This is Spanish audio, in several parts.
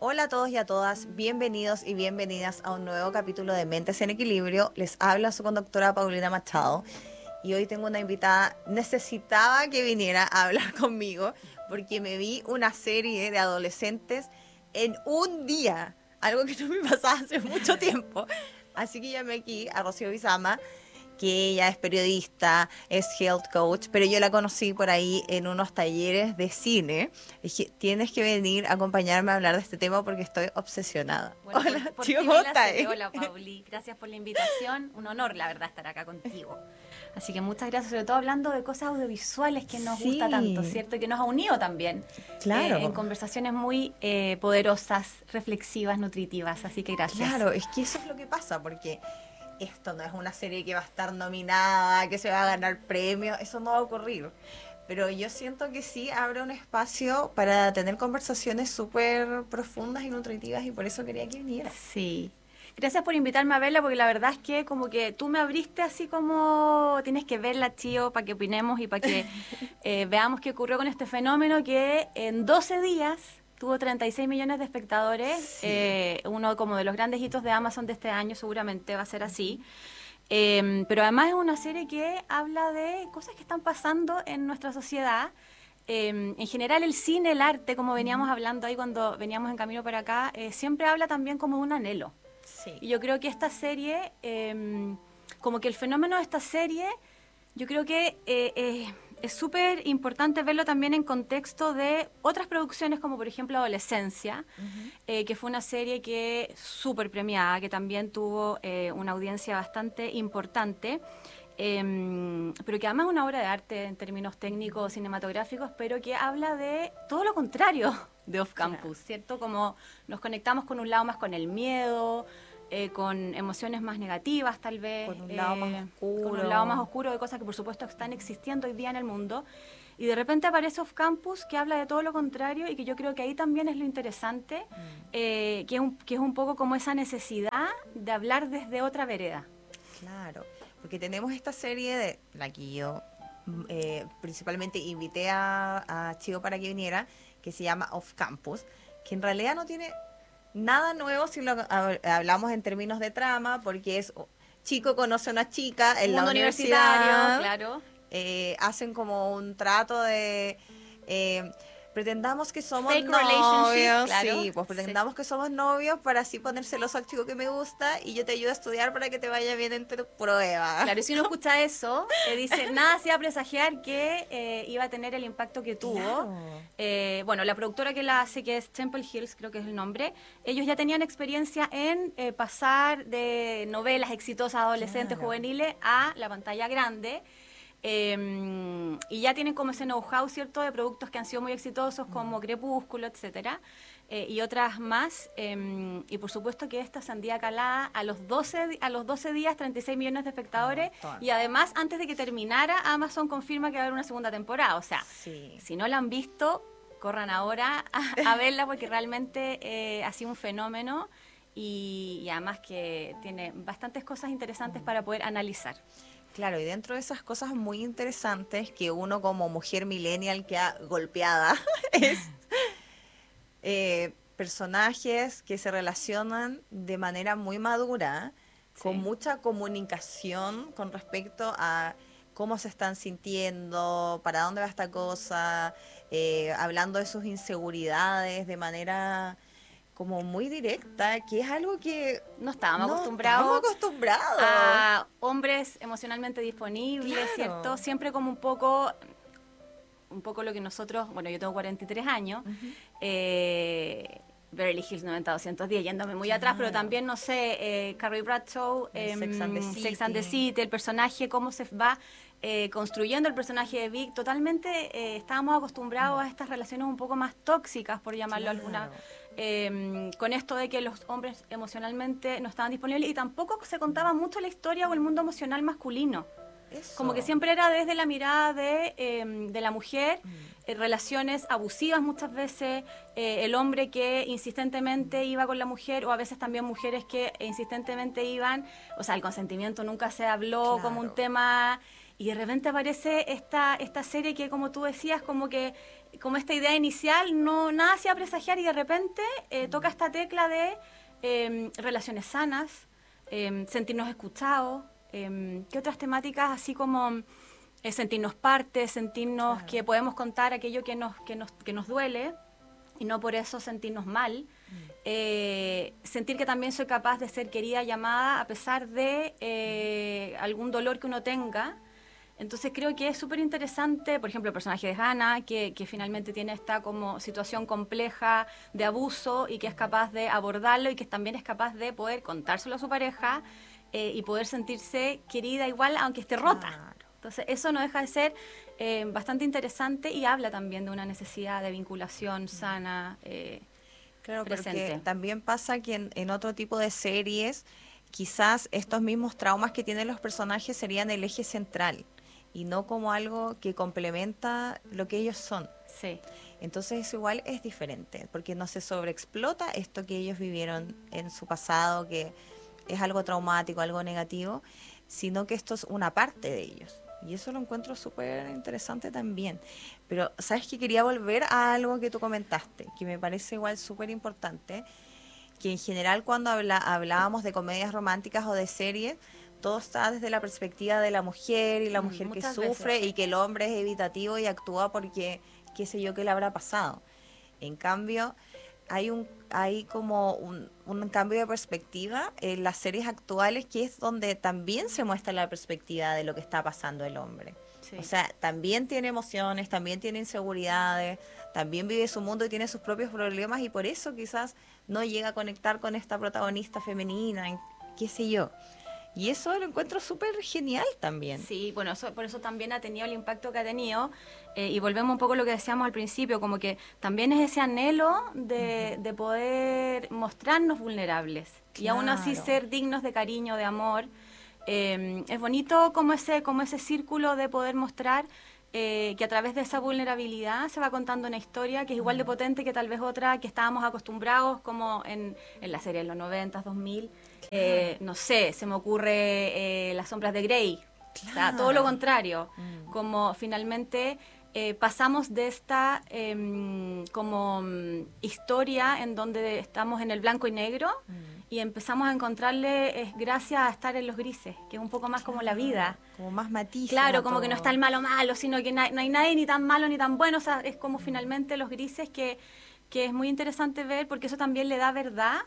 Hola a todos y a todas, bienvenidos y bienvenidas a un nuevo capítulo de Mentes en Equilibrio. Les habla su conductora Paulina Machado y hoy tengo una invitada. Necesitaba que viniera a hablar conmigo porque me vi una serie de adolescentes en un día, algo que no me pasaba hace mucho tiempo. Así que llamé aquí a Rocío Bizama, que ella es periodista, es health coach, pero yo la conocí por ahí en unos talleres de cine. Dije, tienes que venir a acompañarme a hablar de este tema porque estoy obsesionada. Bueno, Hola, por tío, ti ¿cómo me la estás? sé. Hola, Pauli. Gracias por la invitación. Un honor, la verdad, estar acá contigo. Así que muchas gracias, sobre todo hablando de cosas audiovisuales que nos gusta tanto, Sí, ¿cierto? Y que nos ha unido también en claro, conversaciones muy poderosas, reflexivas, nutritivas. Así que gracias. claro, es que eso es lo que pasa, porque esto no es una serie que va a estar nominada, que se va a ganar premios, eso no va a ocurrir. Pero yo siento que sí abre un espacio para tener conversaciones súper profundas y nutritivas y por eso quería que viniera. Sí. Gracias por invitarme a verla, porque la verdad es que como que tú me abriste así como tienes que verla, tío, para que opinemos y para que veamos qué ocurrió con este fenómeno que en 12 días tuvo 36 millones de espectadores, Sí. uno como de los grandes hitos de Amazon de este año, seguramente va a ser así. Pero además es una serie que habla de cosas que están pasando en nuestra sociedad. En general el cine, el arte, como veníamos Ujú. hablando ahí cuando veníamos en camino para acá, siempre habla también como de un anhelo. Sí, Y yo creo que esta serie, como que el fenómeno de esta serie, yo creo que es súper importante verlo también en contexto de otras producciones como por ejemplo Adolescencia, ujú, que fue una serie que súper premiada, que también tuvo una audiencia bastante importante. Pero que además es una obra de arte en términos técnicos cinematográficos, pero que habla de todo lo contrario de Off claro, Campus, ¿cierto? Como nos conectamos con un lado más con el miedo, con emociones más negativas tal vez, con un lado más con un lado más oscuro. oscuro de cosas que por supuesto están existiendo hoy día en el mundo. Y de repente aparece Off Campus que habla de todo lo contrario y que yo creo que ahí también es lo interesante, Mm, que es un poco como esa necesidad de hablar desde otra vereda. claro, porque tenemos esta serie de la que yo principalmente invité a Chico para que viniera, que se llama Off Campus, que en realidad no tiene nada nuevo si lo hablamos en términos de trama, porque es chico conoce a una chica en la Mundo universitario, universidad, claro. hacen como un trato de eh, pretendamos que somos Fake relationship, novios, claro. sí, pues Sí. pretendamos que somos novios para así poner celoso al chico que me gusta y yo te ayudo a estudiar para que te vaya bien en tu prueba. Claro, y si uno escucha eso, dice, nada hacía presagiar que iba a tener el impacto que tuvo. Claro. Bueno, la productora que la hace, que es Temple Hills, creo que es el nombre, ellos ya tenían experiencia en pasar de novelas exitosas adolescentes Claro. juveniles a la pantalla grande. Y ya tienen como ese know-how, ¿cierto?, de productos que han sido muy exitosos como Crepúsculo, etcétera, y otras más. Y por supuesto que esta Sandía Calada a los 12 días, 36 millones de Un espectadores. montón. Y además, antes de que terminara, Amazon confirma que va a haber una segunda temporada. O sea, Sí. si no la han visto, corran ahora a verla porque realmente ha sido un fenómeno y además que tiene bastantes cosas interesantes para poder analizar. Claro, y dentro de esas cosas muy interesantes que uno como mujer millennial queda golpeada es personajes que se relacionan de manera muy madura, con Sí. mucha comunicación con respecto a cómo se están sintiendo, para dónde va esta cosa, hablando de sus inseguridades de manera como muy directa, que es algo que No estábamos no estamos acostumbrados acostumbrados. a hombres emocionalmente disponibles, ¿cierto? Claro. Siempre como un poco lo que nosotros, bueno, yo tengo 43 años, Ujú. Beverly Hills 90210, yéndome muy atrás, pero Claro. también, no sé, Carrie Bradshaw, En Sex and the Sex and the City. City, el personaje, cómo se va construyendo el personaje de Vic, totalmente estábamos acostumbrados Mm, a estas relaciones un poco más tóxicas, por llamarlo alguna, claro. con esto de que los hombres emocionalmente no estaban disponibles y tampoco se contaba mucho la historia o el mundo emocional masculino. Como que Eso. siempre era desde la mirada de la mujer, Mm, relaciones abusivas muchas veces, el hombre que insistentemente iba con la mujer, o a veces también mujeres que insistentemente iban, o sea, el consentimiento nunca se habló como un claro. tema, y de repente aparece esta serie que, como tú decías, como que como esta idea inicial, no nada hacía presagiar y de repente toca esta tecla de relaciones sanas, sentirnos escuchados, ¿qué otras temáticas así como sentirnos parte, sentirnos que podemos contar aquello que nos duele y no por eso sentirnos mal? Sentir que también soy capaz de ser querida y amada a pesar de algún dolor que uno tenga. Entonces creo que es súper interesante, por ejemplo, el personaje de Hannah, que finalmente tiene esta como situación compleja de abuso y que es capaz de abordarlo y que también es capaz de poder contárselo a su pareja y poder sentirse querida igual aunque esté rota. Claro. Entonces eso no deja de ser bastante interesante y habla también de una necesidad de vinculación sana. Claro, Presente. porque también pasa que en otro tipo de series, quizás estos mismos traumas que tienen los personajes serían el eje central y no como algo que complementa lo que ellos son. Sí. Entonces eso igual es diferente, porque no se sobreexplota esto que ellos vivieron en su pasado, que es algo traumático, algo negativo, sino que esto es una parte de ellos. Y eso lo encuentro súper interesante también. Pero, ¿sabes qué? Quería volver a algo que tú comentaste, que me parece igual súper importante, que en general cuando hablábamos de comedias románticas o de series, todo está desde la perspectiva de la mujer y la mujer que Muchas sufre veces. y que el hombre es evitativo y actúa porque qué sé yo qué le habrá pasado. En cambio, hay como un cambio de perspectiva en las series actuales que es donde también se muestra la perspectiva de lo que está pasando el hombre. Sí. O sea, también tiene emociones, también tiene inseguridades, también vive su mundo y tiene sus propios problemas y por eso quizás no llega a conectar con esta protagonista femenina, qué sé yo. Y eso lo encuentro súper genial también. Sí, bueno, por eso también ha tenido el impacto que ha tenido. Y volvemos un poco a lo que decíamos al principio, como que también es ese anhelo de poder mostrarnos vulnerables y aún así Claro. ser dignos de cariño, de amor. Es bonito como ese círculo de poder mostrar que a través de esa vulnerabilidad se va contando una historia que es igual de potente que tal vez otra que estábamos acostumbrados como en la serie de los 90, 2000. No sé, se me ocurre Las sombras de Grey. O sea, todo lo Claro. contrario. Como finalmente pasamos de esta historia en donde estamos en el blanco y negro y empezamos a encontrarle gracias a estar en los grises, que es un poco más como la vida. Como más matices. Claro, a como que no todo. está el malo malo, sino que no hay nadie ni tan malo ni tan bueno. O sea, es como finalmente los grises que es muy interesante ver porque eso también le da verdad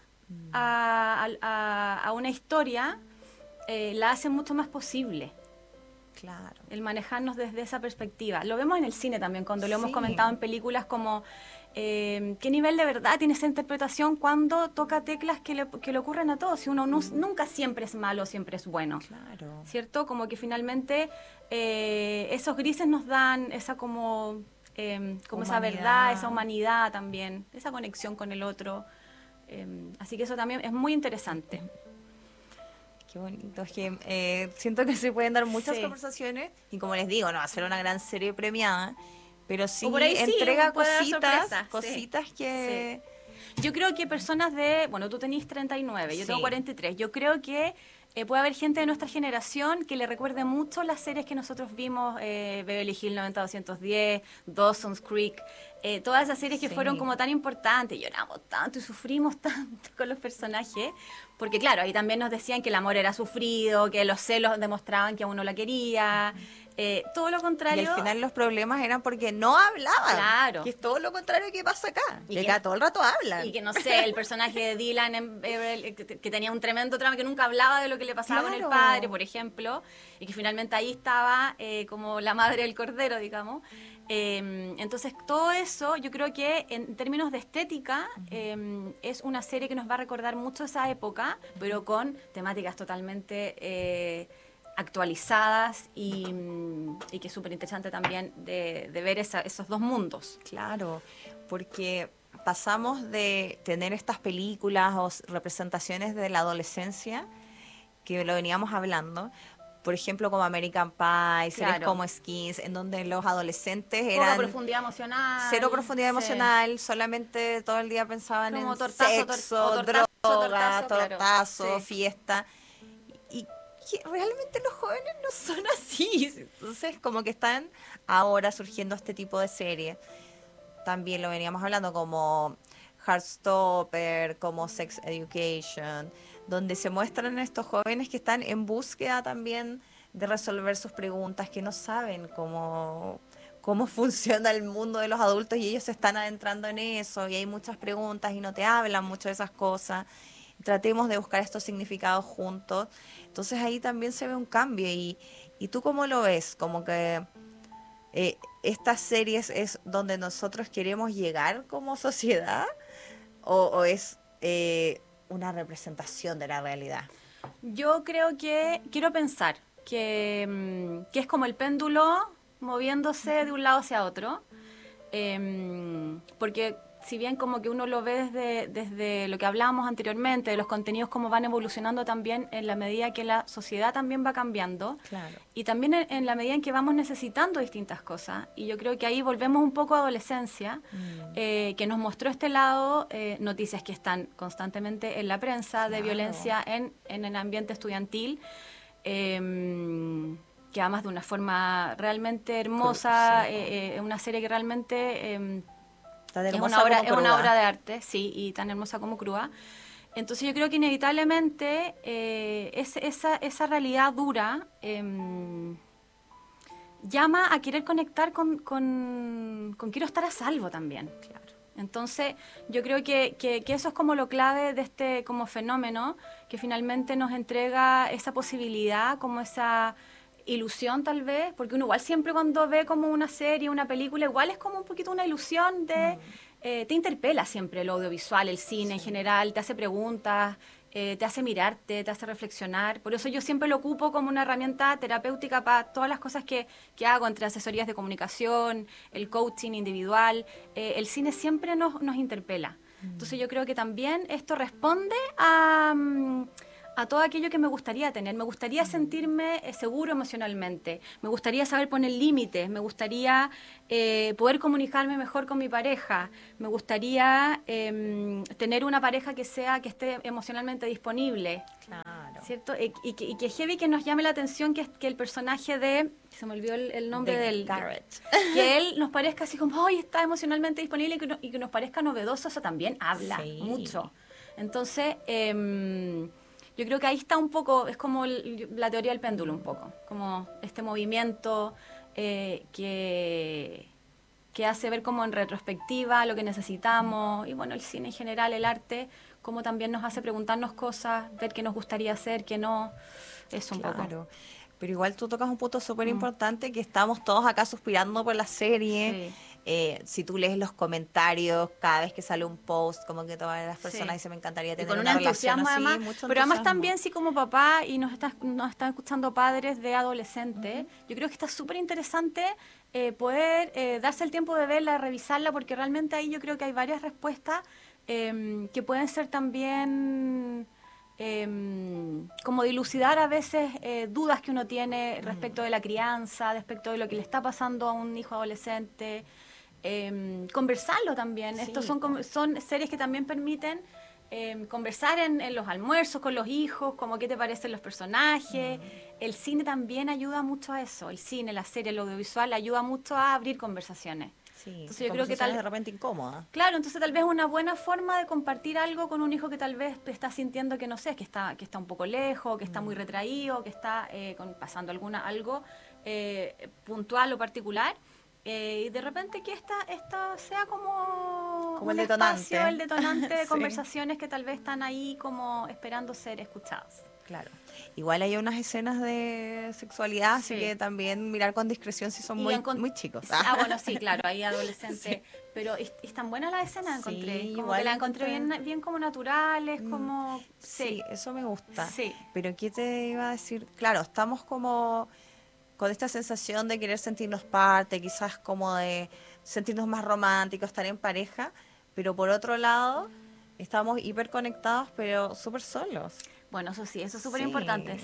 a una historia, la hace mucho más posible. Claro. El manejarnos desde esa perspectiva. Lo vemos en el cine también, cuando lo hemos Sí. comentado en películas como qué nivel de verdad tiene esa interpretación cuando toca teclas que le ocurren a todos. Si uno nunca siempre es malo, siempre es bueno. Claro. ¿Cierto? Como que finalmente esos grises nos dan esa como esa verdad, esa humanidad también, esa conexión con el otro. Así que eso también es muy interesante. Qué bonito, es que siento que se pueden dar muchas Sí. conversaciones y como les digo, no va a ser una gran serie premiada, pero sí O por ahí sí, entrega puede dar sorpresas, cositas sí. que... Yo creo que personas bueno, tú tenés 39, yo tengo Sí. 43, yo creo que puede haber gente de nuestra generación que le recuerde mucho las series que nosotros vimos, Beverly Hills 90210, Dawson's Creek, todas esas series que Sí. fueron como tan importantes, lloramos tanto y sufrimos tanto con los personajes, porque claro, ahí también nos decían que el amor era sufrido, que los celos demostraban que a uno la quería, todo lo Y contrario. al final los problemas eran porque no hablaban. Claro. Que es todo lo contrario que pasa acá. Y que que- acá todo el rato hablan. Y que no sé, el personaje de Dylan en Beverly, que tenía un tremendo trama, que nunca hablaba de lo que le pasaba con el Claro. padre, por ejemplo, y que finalmente ahí estaba como la madre del cordero, digamos. Entonces, todo eso, yo creo que en términos de estética, es una serie que nos va a recordar mucho esa época, pero con temáticas totalmente actualizadas y que es súper interesante también de ver esos dos mundos. Claro, porque pasamos de tener estas películas o representaciones de la adolescencia, que lo veníamos hablando, por ejemplo como American Pie, series Claro. como Skins, en donde los adolescentes Poca eran profundidad emocional. cero profundidad Sí. emocional, solamente todo el día pensaban Como en tortazo, sexo, o tortazo, droga, claro. tortazo, Sí. fiesta. Y que realmente los jóvenes no son así. Entonces, como que están ahora surgiendo este tipo de series también lo veníamos hablando, como Heartstopper, como Sex Education, donde se muestran estos jóvenes que están en búsqueda también de resolver sus preguntas, que no saben cómo funciona el mundo de los adultos y ellos se están adentrando en eso y hay muchas preguntas y no te hablan mucho de esas cosas. Tratemos de buscar estos significados juntos. Entonces ahí también se ve un cambio y tú cómo lo ves, como que estas series es donde nosotros queremos llegar como sociedad o es una representación de la realidad. Yo creo que, quiero pensar que es como el péndulo moviéndose de un lado hacia otro, porque si bien como que uno lo ve desde lo que hablábamos anteriormente, de los contenidos como van evolucionando también en la medida que la sociedad también va cambiando, Claro. y también en la medida en que vamos necesitando distintas cosas. Y yo creo que ahí volvemos un poco a adolescencia, que nos mostró este lado, noticias que están constantemente en la prensa de Claro. violencia en el ambiente estudiantil, que además de una forma realmente hermosa, Sí. una serie que realmente Tan es hermosa como es una cruda. obra de arte, sí, y tan hermosa como crúa. Entonces yo creo que inevitablemente esa realidad dura llama a querer conectar con quiero estar a salvo también. Claro. Entonces, yo creo que eso es como lo clave de este como fenómeno, que finalmente nos entrega esa posibilidad, como esa ilusión tal vez, porque uno igual siempre cuando ve como una serie, una película, igual es como un poquito una ilusión de, te interpela siempre el audiovisual, el cine en general, te hace preguntas, te hace mirarte, te hace reflexionar. Por eso yo siempre lo ocupo como una herramienta terapéutica para todas las cosas que hago, entre asesorías de comunicación, el coaching individual. El cine siempre nos interpela. Entonces yo creo que también esto responde a todo aquello que me gustaría tener. Me gustaría sentirme seguro emocionalmente. Me gustaría saber poner límites. Me gustaría poder comunicarme mejor con mi pareja. Me gustaría tener una pareja que esté emocionalmente disponible. Claro. ¿Cierto? Y que heavy que nos llame la atención que el personaje de, se me olvidó el nombre del... Garrett. Que él nos parezca así como, ¡ay, está emocionalmente disponible! Y que nos parezca novedoso, eso también habla Sí. mucho. Entonces, yo creo que ahí está un poco, es como la teoría del péndulo un poco, como este movimiento que hace ver como en retrospectiva lo que necesitamos, y bueno, el cine en general, el arte, como también nos hace preguntarnos cosas, ver qué nos gustaría hacer, qué no, eso un poco. Claro. Pero igual tú tocas un punto súper importante que estamos todos acá suspirando por la serie. Sí. Si tú lees los comentarios cada vez que sale un post, como que todas las personas Sí. dicen me encantaría Y tener con un una relación entusiasmo así, además, mucho pero además entusiasmo. también si como papá y nos están escuchando padres de adolescentes, yo creo que está súper interesante poder darse el tiempo de verla, revisarla, porque realmente ahí yo creo que hay varias respuestas que pueden ser también como dilucidar a veces dudas que uno tiene respecto de la crianza, respecto de lo que le está pasando a un hijo adolescente. Conversarlo también. Sí, Estos son series que también permiten conversar en los almuerzos con los hijos, como qué te parecen los personajes. El cine también ayuda mucho a eso. El cine, la serie, el audiovisual ayuda mucho a abrir conversaciones. Sí, Entonces yo creo que conversaciones de repente incómodas. claro, entonces tal vez una buena forma de compartir algo con un hijo que tal vez está sintiendo que no sé, que está un poco lejos, que está muy retraído, que está pasando algo puntual o particular. Y de repente que esta sea como Como el un detonante. espacio, el detonante de Sí. conversaciones que tal vez están ahí como esperando ser escuchadas. Claro. Igual hay unas escenas de sexualidad, así Sí. que también mirar con discreción si son Y muy chicos. bueno, sí, claro, ahí adolescente. Pero es tan buena la escena, encontré. Sí, Como igual que la encontré encontré- bien como naturales, como... Sí, eso me gusta. Sí. Pero ¿qué te iba a decir? Claro, estamos como con esta sensación de querer sentirnos parte, quizás como de sentirnos más románticos, estar en pareja, pero por otro lado, estamos hiperconectados, pero súper solos. Bueno, eso sí, eso es súper Sí. importante.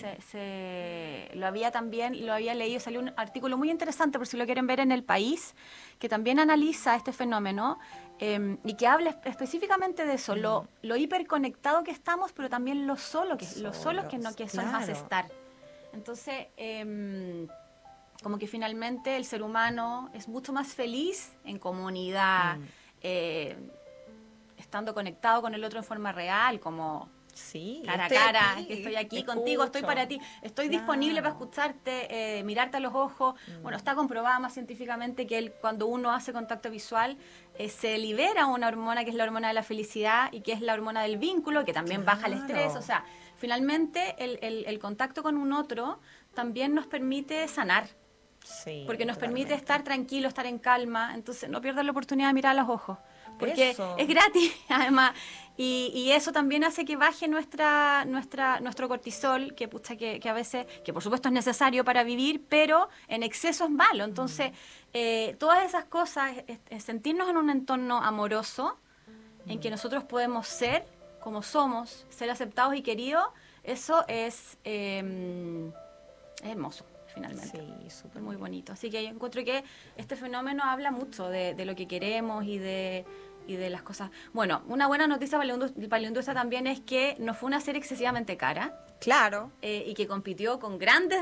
Lo había leído, salió un artículo muy interesante, por si lo quieren ver en El País, que también analiza este fenómeno y que habla específicamente de eso, lo hiperconectado que estamos, pero también lo solos que no, que eso nos hace Claro. estar. Entonces, como que finalmente el ser humano es mucho más feliz en comunidad, estando conectado con el otro en forma real, como Sí, cara a estoy cara, aquí, que estoy te aquí contigo, estoy escucho. para ti, estoy disponible para Claro. escucharte, mirarte a los ojos. Bueno, está comprobado más científicamente que cuando uno hace contacto visual se libera una hormona que es la hormona de la felicidad y que es la hormona del vínculo, que también baja el estrés. O Claro. sea, finalmente el contacto con un otro también nos permite sanar, Sí, porque nos permite totalmente. estar tranquilo, estar en calma. Entonces, no pierdas la oportunidad de mirar a los ojos, porque es Eso. gratis, además. Y eso también hace que baje nuestro cortisol, que, pucha, que a veces, que por supuesto es necesario para vivir, pero en exceso es malo. Entonces, todas esas cosas, sentirnos en un entorno amoroso, en que nosotros podemos ser como somos, ser aceptados y queridos, eso es hermoso, finalmente. Sí, súper Muy bien. bonito. Así que yo encuentro que este fenómeno habla mucho de lo que queremos y de las cosas. Bueno, una buena noticia para la industria también es que no fue una serie excesivamente cara. Claro. Y que compitió con grandes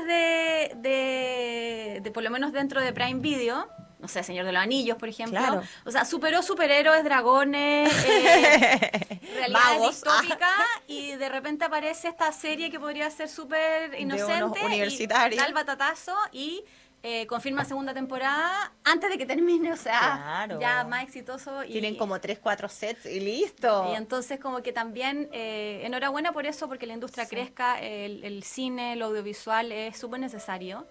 por lo menos dentro de Prime Video, no sé, Señor de los Anillos, por ejemplo. Claro. O sea, superó superhéroes, dragones, realidades Magos. distópicas, y de repente aparece esta serie que podría ser súper De unos inocente y da universitarios. el batatazo y confirma segunda temporada antes de que termine, o sea, ya Claro. más exitoso. Tienen Y como 3, 4 sets y y listo. entonces como que también, enhorabuena por eso, porque la industria Sí. crezca, el cine, el audiovisual es súper necesario.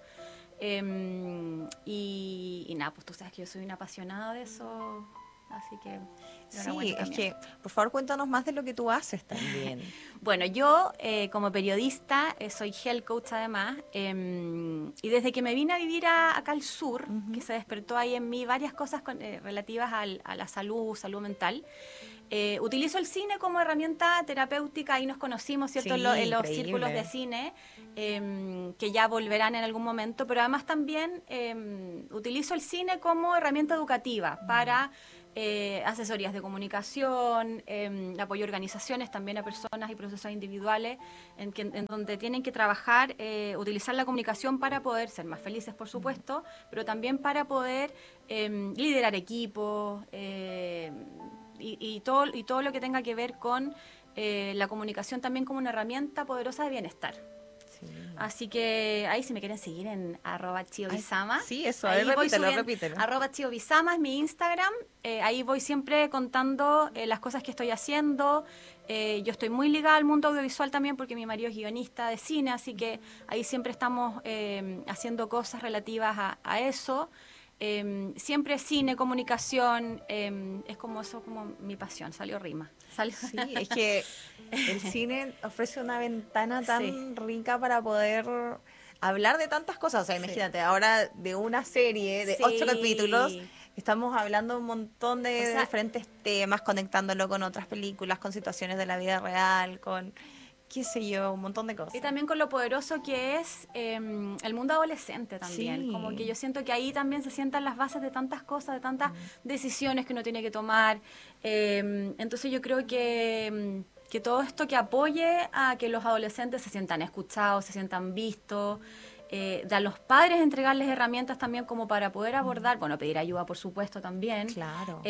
Y nada, pues tú sabes que yo soy una apasionada de eso, así que Sí, enhorabuena es también. que, por favor, cuéntanos más de lo que tú haces también. Bueno, yo como periodista soy health coach además, y desde que me vine a vivir acá al sur, que se despertó ahí en mí varias cosas relativas a la salud mental, utilizo el cine como herramienta terapéutica. Ahí nos conocimos, ¿cierto? Sí, En los círculos de increíble. cine, que ya volverán en algún momento, pero además también utilizo el cine como herramienta educativa para asesorías de comunicación, apoyo a organizaciones, también a personas y procesos individuales, en donde tienen que trabajar, utilizar la comunicación para poder ser más felices, por supuesto, pero también para poder liderar equipos, y todo lo que tenga que ver con la comunicación también como una herramienta poderosa de bienestar. Sí. Así que ahí si me quieren seguir en Ay, @chiobisama, sí, eso, a ver, ahí voy repítelo, subiendo, repítelo. @chiobisama es mi Instagram, ahí voy siempre contando las cosas que estoy haciendo. Yo estoy muy ligada al mundo audiovisual también porque mi marido es guionista de cine, así que ahí siempre estamos haciendo cosas relativas a eso. Siempre cine, comunicación, es como eso, como mi pasión, salió rima. Salió. Sí, es que el cine ofrece una ventana Sí, tan rica para poder hablar de tantas cosas. O sea, sí. imagínate, ahora de una serie de 8 capítulos, Sí. estamos hablando de un montón O de sea, diferentes temas, conectándolo con otras películas, con situaciones de la vida real, con, qué sé yo, un montón de y cosas. también con lo poderoso que es el mundo adolescente también. Como que Sí. yo siento que ahí también se sientan las bases de tantas cosas, de tantas decisiones que uno tiene que tomar. Entonces yo creo que todo esto que apoye a que los adolescentes se sientan escuchados, se sientan vistos, de a los padres entregarles herramientas también como para poder abordar, bueno, pedir ayuda por supuesto también. Claro.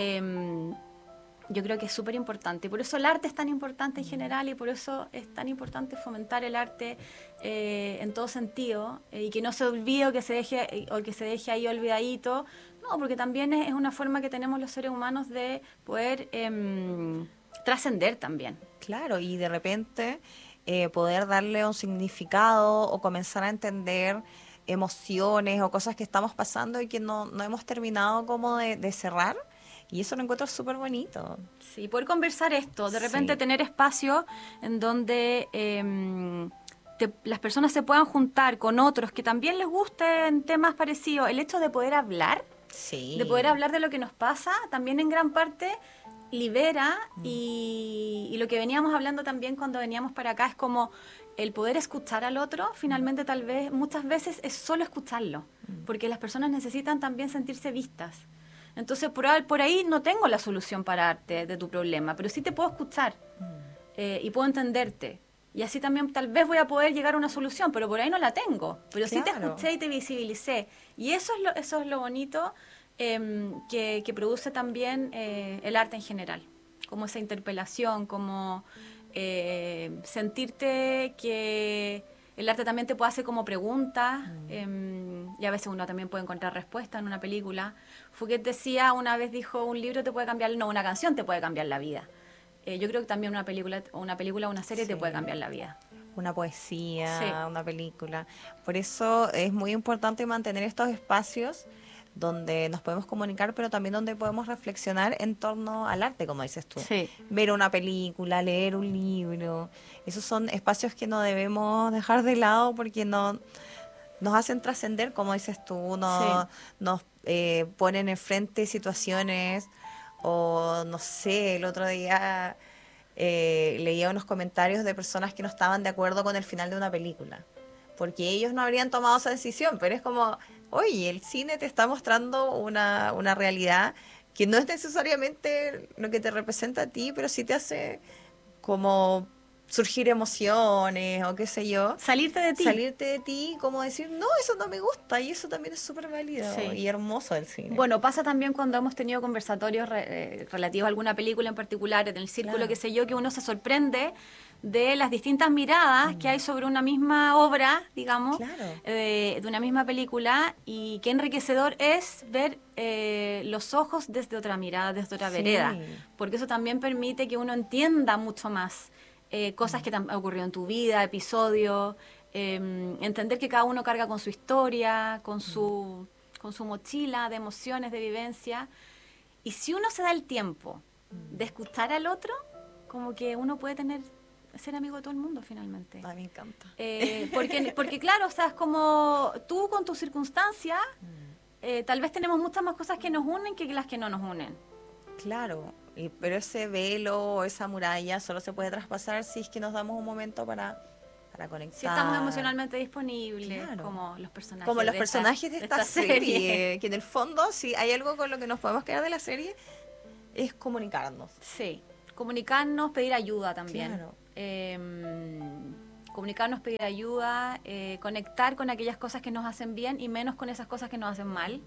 Yo creo que es súper importante. Por eso el arte es tan importante en general y por eso es tan importante fomentar el arte en todo sentido, y que no se olvide o que se deje, o que se deje ahí olvidadito. No, porque también es una forma que tenemos los seres humanos de poder trascender también. Claro, y de repente poder darle un significado o comenzar a entender emociones o cosas que estamos pasando y que no hemos terminado como de cerrar. Y eso lo encuentro súper bonito. Sí, poder conversar esto, de repente Sí, tener espacio en donde las personas se puedan juntar con otros que también les gusten temas parecidos. El hecho de poder sí. hablar de lo que nos pasa, también en gran parte libera, y lo que veníamos hablando también cuando veníamos para acá es como el poder escuchar al otro, finalmente tal vez muchas veces es solo escucharlo, porque las personas necesitan también sentirse vistas. Entonces por ahí no tengo la solución para darte de tu problema, pero sí te puedo escuchar y puedo entenderte. Y así también tal vez voy a poder llegar a una solución, pero por ahí no la tengo. Pero sí te Claro. escuché y te visibilicé. Y eso es lo bonito que produce también el arte en general. Como esa interpelación, como sentirte que el arte también te puede hacer como preguntas, y a veces uno también puede encontrar respuestas en una película. Fouquet decía, una vez dijo, un libro te puede cambiar, no, una canción te puede cambiar la vida. Yo creo que también una película o una serie te puede cambiar la vida. Una poesía, Sí. una película. Por eso es muy importante mantener estos espacios donde nos podemos comunicar, pero también donde podemos reflexionar en torno al arte, como dices tú. Sí. Ver una película, leer un libro. Esos son espacios que no debemos dejar de lado porque no nos hacen trascender, como dices tú, nos ponen enfrente situaciones o no sé, el otro día leía unos comentarios de personas que no estaban de acuerdo con el final de una película, porque ellos no habrían tomado esa decisión, pero es como, oye, el cine te está mostrando una realidad que no es necesariamente lo que te representa a ti, pero sí te hace como surgir emociones o qué sé yo. Salirte de ti. Salirte de ti, como decir, no, eso no me gusta, y eso también es súper válido Sí. y hermoso del cine. Bueno, pasa también cuando hemos tenido conversatorios relativos a alguna película en particular, en el círculo, Claro. qué sé yo, que uno se sorprende de las distintas miradas que hay sobre una misma obra, digamos, Claro. de una misma película, y qué enriquecedor es ver los ojos desde otra mirada, desde otra Sí. vereda, porque eso también permite que uno entienda mucho más cosas que te han ocurrido en tu vida, episodios, entender que cada uno carga con su historia, con su mochila de emociones, de vivencia. Y si uno se da el tiempo de escuchar al otro, como que uno puede ser amigo de todo el mundo finalmente. A mí me encanta. Porque claro, o sea, es como tú con tus circunstancias, tal vez tenemos muchas más cosas que nos unen que las que no nos unen. Claro, pero ese velo, esa muralla solo se puede traspasar si es que nos damos un momento para conectar. Si estamos emocionalmente disponibles, Claro. como los personajes Como los de personajes de esta serie. serie, que en el fondo, si hay algo con lo que nos podemos quedar de la serie, es comunicarnos. Sí, comunicarnos, pedir ayuda también. Claro. Comunicarnos, pedir ayuda, conectar con aquellas cosas que nos hacen bien y menos con esas cosas que nos hacen mal.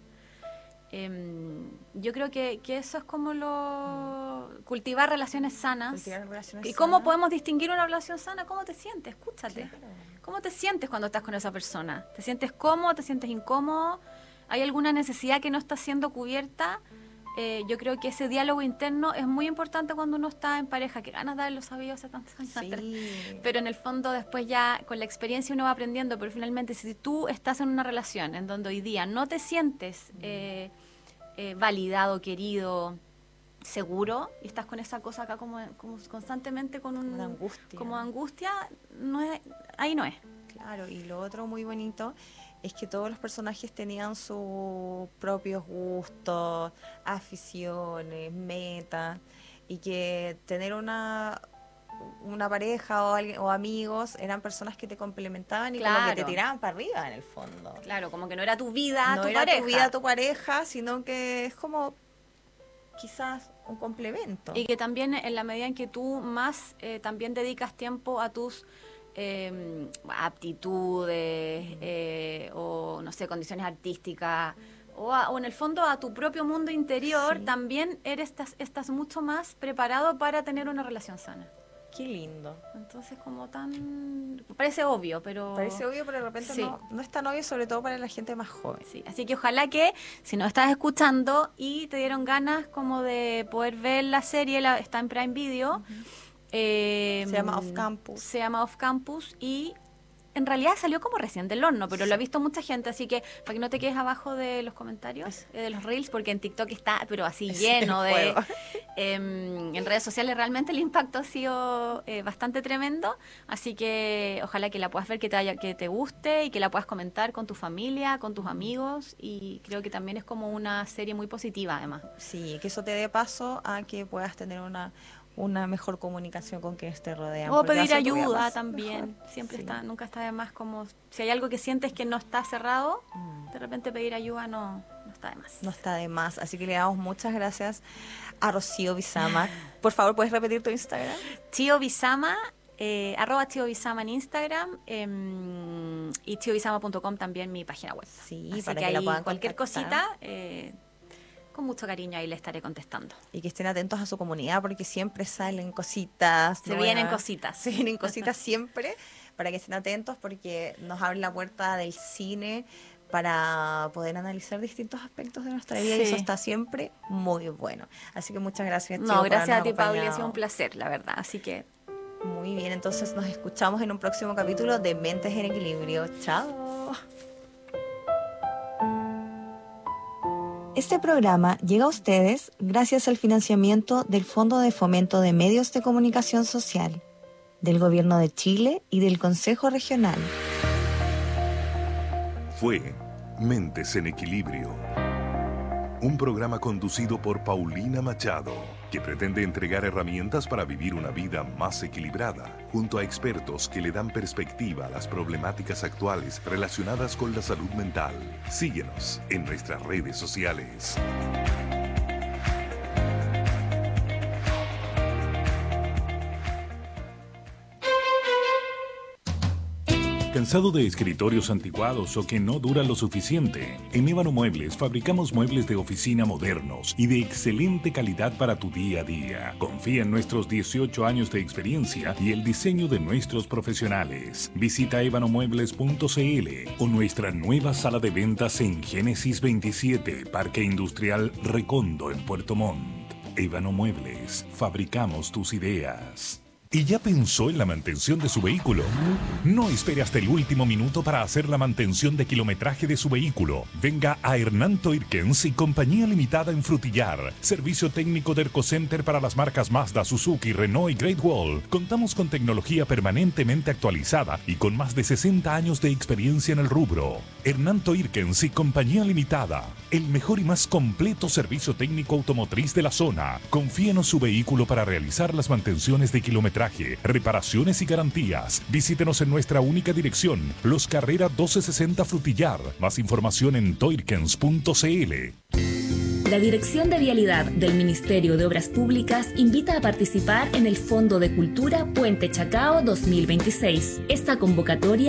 Yo creo que eso es como cultivar relaciones sanas. Cultivar relaciones ¿Y cómo sanas. podemos distinguir una relación sana? ¿Cómo te sientes? Escúchate. Claro. ¿Cómo te sientes cuando estás con esa persona? ¿Te sientes cómodo? ¿Te sientes incómodo? ¿Hay alguna necesidad que no está siendo cubierta? Yo creo que ese diálogo interno es muy importante cuando uno está en pareja. Que ganas de haberlo sabido hace tantos años atrás. Sí. Pero en el fondo después ya con la experiencia uno va aprendiendo. Pero finalmente si tú estás en una relación en donde hoy día no te sientes validado, querido, seguro, y estás con esa cosa acá como constantemente con Una angustia. como angustia, ahí no es. Claro, y lo otro muy bonito es que todos los personajes tenían sus propios gustos, aficiones, metas, y que tener una pareja o alguien, o amigos eran personas que te complementaban y como que te Claro. tiraban para arriba en el fondo. Claro, como que no era tu vida, No tu era pareja. tu vida tu pareja, sino que es como quizás un complemento. Y que también en la medida en que tú más también dedicas tiempo a tus aptitudes o no sé, condiciones artísticas o en el fondo a tu propio mundo interior, Sí. también estás mucho más preparado para tener una relación sana. Qué lindo. Entonces parece obvio, pero Parece obvio, pero de repente Sí. no es tan obvio, sobre todo para la gente más joven. Sí, así que ojalá que si nos estás escuchando y te dieron ganas como de poder ver la serie, está en Prime Video. Se llama Off Campus. Se llama Off Campus y en realidad salió como recién del horno, pero lo ha visto mucha gente, así que para que no te quedes abajo de los comentarios, de los reels, porque en TikTok está, pero así Es lleno el de... fuego. En redes sociales realmente el impacto ha sido bastante tremendo, así que ojalá que la puedas ver, que te guste y que la puedas comentar con tu familia, con tus amigos, y creo que también es como una serie muy positiva además. Sí, que eso te dé paso a que puedas tener una mejor comunicación con quienes te rodean. O porque va a pedir ser tu vida ayuda más también, mejor. siempre Sí. nunca está de más, como si hay algo que sientes que no está cerrado, Mm. de repente pedir ayuda no está de más. No está de más. Así que le damos muchas gracias a Rocío Bizama. Por favor, ¿puedes repetir tu Instagram? Chio Bizama, @tiobisama en Instagram y tiobisama.com también mi página web. Sí, así para que que la ahí puedan cualquier contactar. cosita, con mucho cariño ahí le estaré contestando. Y que estén atentos a su comunidad porque siempre salen cositas Se vienen nuevas. cositas. Se vienen cositas siempre, para que estén atentos porque nos abre la puerta del cine para poder analizar distintos aspectos de nuestra vida y eso Sí. está siempre muy bueno. Así que muchas gracias, No, Chio, por gracias a habernos ti, Pauli, ha sido acompañado. un placer, la verdad. Así que Muy bien, entonces nos escuchamos en un próximo capítulo de Mentes en Equilibrio. Chao. Este programa llega a ustedes gracias al financiamiento del Fondo de Fomento de Medios de Comunicación Social, del Gobierno de Chile y del Consejo Regional. Fue Mentes en Equilibrio, un programa conducido por Paulina Machado, que pretende entregar herramientas para vivir una vida más equilibrada, junto a expertos que le dan perspectiva a las problemáticas actuales relacionadas con la salud mental. Síguenos en nuestras redes sociales. ¿Cansado de escritorios anticuados o que no duran lo suficiente? En Ébano Muebles fabricamos muebles de oficina modernos y de excelente calidad para tu día a día. Confía en nuestros 18 años de experiencia y el diseño de nuestros profesionales. Visita ebanomuebles.cl o nuestra nueva sala de ventas en Génesis 27, Parque Industrial Recondo en Puerto Montt. Ébano Muebles, fabricamos tus ideas. ¿Y ya pensó en la mantención de su vehículo? No espere hasta el último minuto para hacer la mantención de kilometraje de su vehículo. Venga a Hernán Toirkens y Compañía Limitada en Frutillar. Servicio técnico de Ercocenter para las marcas Mazda, Suzuki, Renault y Great Wall. Contamos con tecnología permanentemente actualizada y con más de 60 años de experiencia en el rubro. Hernán Toirkens y Compañía Limitada. El mejor y más completo servicio técnico automotriz de la zona. Confíenos su vehículo para realizar las mantenciones de kilometraje, reparaciones y garantías. Visítenos en nuestra única dirección, Los Carrera 1260 Frutillar. Más información en toirkens.cl. La Dirección de Vialidad del Ministerio de Obras Públicas invita a participar en el Fondo de Cultura Puente Chacao 2026. Esta convocatoria